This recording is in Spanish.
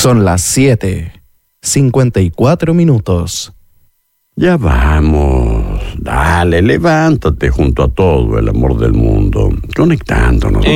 Son las 7:54. Ya vamos. Dale, levántate junto a todo el amor del mundo, conectándonos.